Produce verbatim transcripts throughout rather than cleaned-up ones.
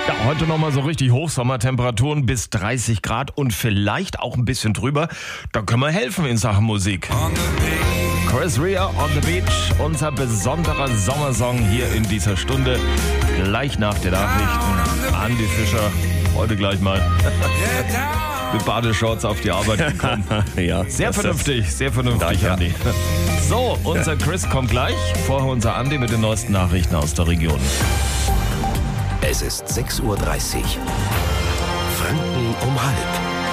Ja, heute nochmal so richtig Hochsommertemperaturen bis dreißig Grad und vielleicht auch ein bisschen drüber. Da können wir helfen in Sachen Musik. Chris Rea, On the Beach, unser besonderer Sommersong hier in dieser Stunde. Gleich nach den Nachrichten. Andi Fischer, heute gleich mal mit Badeshorts auf die Arbeit gekommen. Ja, sehr vernünftig, sehr vernünftig, ja. Andi. So, unser Chris kommt gleich. Vorher unser Andi mit den neuesten Nachrichten aus der Region. Es ist sechs Uhr dreißig. Franken um halb.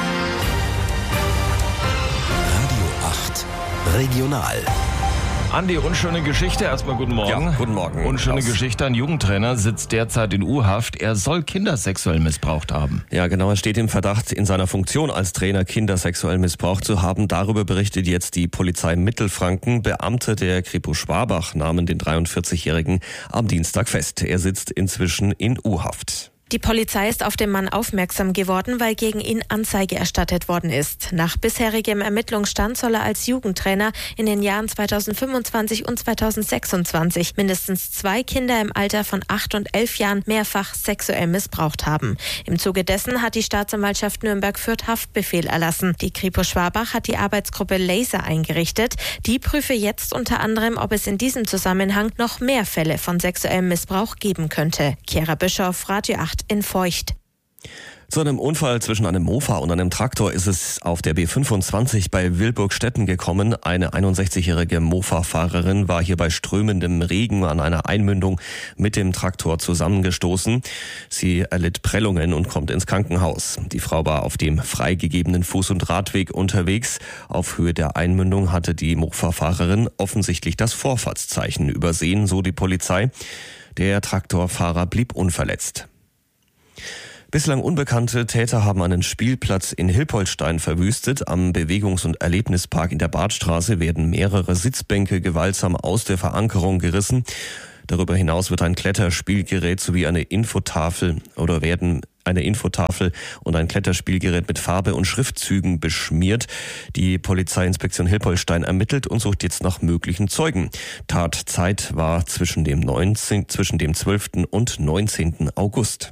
Radio acht Regional. Andi, unschöne Geschichte. Erstmal guten Morgen. Ja, guten Morgen. Unschöne Klaus. Geschichte. Ein Jugendtrainer sitzt derzeit in U-Haft. Er soll Kinder sexuell missbraucht haben. Ja, genau. Er steht im Verdacht, in seiner Funktion als Trainer Kinder sexuell missbraucht zu haben. Darüber berichtet jetzt die Polizei Mittelfranken. Beamte der Kripo Schwabach nahmen den dreiundvierzigjährigen am Dienstag fest. Er sitzt inzwischen in U-Haft. Die Polizei ist auf den Mann aufmerksam geworden, weil gegen ihn Anzeige erstattet worden ist. Nach bisherigem Ermittlungsstand soll er als Jugendtrainer in den Jahren zweitausendfünfundzwanzig und zweitausendsechsundzwanzig mindestens zwei Kinder im Alter von acht und elf Jahren mehrfach sexuell missbraucht haben. Im Zuge dessen hat die Staatsanwaltschaft Nürnberg-Fürth Haftbefehl erlassen. Die Kripo Schwabach hat die Arbeitsgruppe Laser eingerichtet. Die prüfe jetzt unter anderem, ob es in diesem Zusammenhang noch mehr Fälle von sexuellem Missbrauch geben könnte. Chiara Bischoff, Radio acht in Feucht. Zu einem Unfall zwischen einem Mofa und einem Traktor ist es auf der B fünfundzwanzig bei Wilburgstetten gekommen. Eine einundsechzigjährige Mofa-Fahrerin war hier bei strömendem Regen an einer Einmündung mit dem Traktor zusammengestoßen. Sie erlitt Prellungen und kommt ins Krankenhaus. Die Frau war auf dem freigegebenen Fuß- und Radweg unterwegs. Auf Höhe der Einmündung hatte die Mofa-Fahrerin offensichtlich das Vorfahrtszeichen übersehen, so die Polizei. Der Traktorfahrer blieb unverletzt. Bislang unbekannte Täter haben einen Spielplatz in Hilpoltstein verwüstet. Am Bewegungs- und Erlebnispark in der Badstraße werden mehrere Sitzbänke gewaltsam aus der Verankerung gerissen. Darüber hinaus wird ein Kletterspielgerät sowie eine Infotafel oder werden eine Infotafel und ein Kletterspielgerät mit Farbe und Schriftzügen beschmiert. Die Polizeiinspektion Hilpoltstein ermittelt und sucht jetzt nach möglichen Zeugen. Tatzeit war zwischen dem neunzehnten, zwischen dem zwölften und neunzehnten August.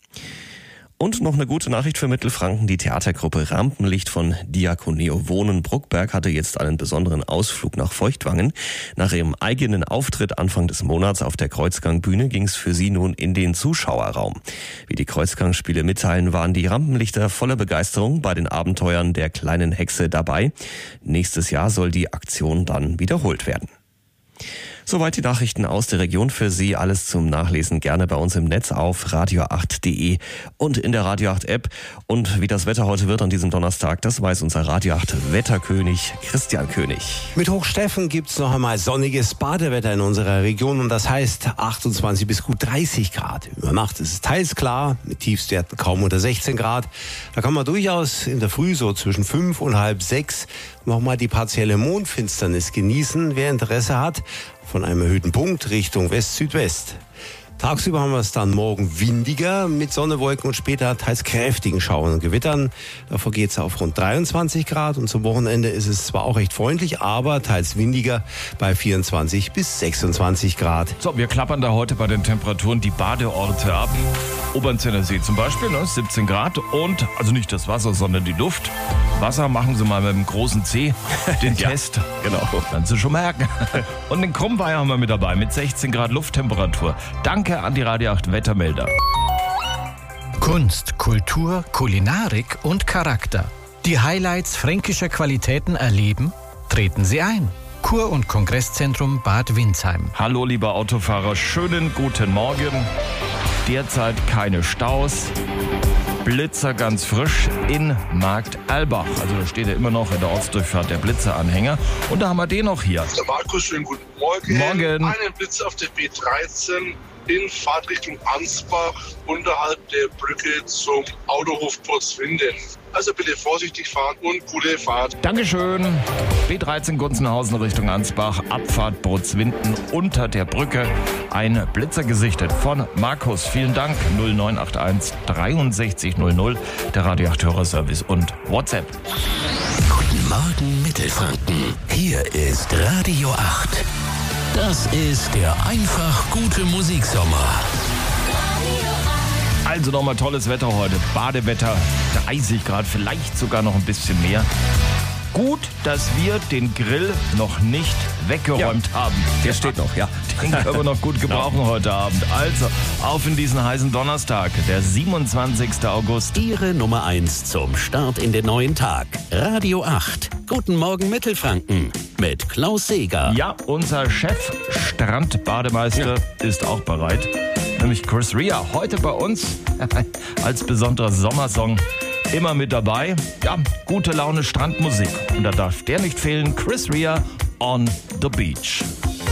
Und noch eine gute Nachricht für Mittelfranken. Die Theatergruppe Rampenlicht von Diakoneo Wohnen Bruckberg hatte jetzt einen besonderen Ausflug nach Feuchtwangen. Nach ihrem eigenen Auftritt Anfang des Monats auf der Kreuzgangbühne ging es für sie nun in den Zuschauerraum. Wie die Kreuzgangspiele mitteilen, waren die Rampenlichter voller Begeisterung bei den Abenteuern der kleinen Hexe dabei. Nächstes Jahr soll die Aktion dann wiederholt werden. Soweit die Nachrichten aus der Region für Sie. Alles zum Nachlesen gerne bei uns im Netz auf radio acht punkt de und in der Radio acht App. Und wie das Wetter heute wird an diesem Donnerstag, das weiß unser Radio acht Wetterkönig Christian König. Mit Hochsteffen gibt's noch einmal sonniges Badewetter in unserer Region und das heißt achtundzwanzig bis gut dreißig Grad. Über Nacht ist es teils klar, mit Tiefstwerten kaum unter sechzehn Grad. Da kann man durchaus in der Früh so zwischen fünf und halb sechs nochmal die partielle Mondfinsternis genießen, wer Interesse hat. Von einem erhöhten Punkt Richtung West-Südwest. Tagsüber haben wir es dann morgen windiger mit Sonne, Wolken und später teils kräftigen Schauern und Gewittern. Davor geht es auf rund dreiundzwanzig Grad und zum Wochenende ist es zwar auch recht freundlich, aber teils windiger bei vierundzwanzig bis sechsundzwanzig Grad. So, wir klappern da heute bei den Temperaturen die Badeorte ab. Obernzenner See zum Beispiel, ne, siebzehn Grad und, also nicht das Wasser, sondern die Luft. Wasser machen Sie mal mit dem großen C, den Ja, Test. genau. Werden Sie schon merken. Und den Krummweiher haben wir mit dabei, mit sechzehn Grad Lufttemperatur. Danke an die Radio acht Wettermelder. Kunst, Kultur, Kulinarik und Charakter. Die Highlights fränkischer Qualitäten erleben? Treten Sie ein. Kur- und Kongresszentrum Bad Windsheim. Hallo, lieber Autofahrer, schönen guten Morgen. Derzeit keine Staus. Blitzer ganz frisch in Markt Erlbach. Also da steht ja immer noch in der Ortsdurchfahrt der Blitzeranhänger. Und da haben wir den noch hier. Der Markus, schönen guten Morgen. Morgen. Einen Blitz auf der B dreizehn in Fahrtrichtung Ansbach unterhalb der Brücke zum Autohof Porzwinden. Also bitte vorsichtig fahren und gute Fahrt. Dankeschön. B dreizehn Gunzenhausen Richtung Ansbach, Abfahrt Porzwinden unter der Brücke. Ein Blitzer gesichtet von Markus. Vielen Dank. null neun acht eins dreiundsechzig null null, der Radio acht Hörerservice und WhatsApp. Guten Morgen Mittelfranken. Hier ist Radio acht. Das ist der einfach gute Musiksommer. Also nochmal tolles Wetter heute. Badewetter, dreißig Grad, vielleicht sogar noch ein bisschen mehr. Gut, dass wir den Grill noch nicht weggeräumt ja. haben. Der steht noch, ja. Den können wir noch gut gebrauchen heute Abend. Also, auf in diesen heißen Donnerstag, der siebenundzwanzigsten August. Ihre Nummer eins zum Start in den neuen Tag. Radio acht. Guten Morgen Mittelfranken mit Klaus Seeger. Ja, unser Chef Strandbademeister ja. ist auch bereit. Nämlich Chris Rea. Heute bei uns als besonderer Sommersong. Immer mit dabei. Ja, gute Laune Strandmusik. Und da darf der nicht fehlen. Chris Rea on the Beach.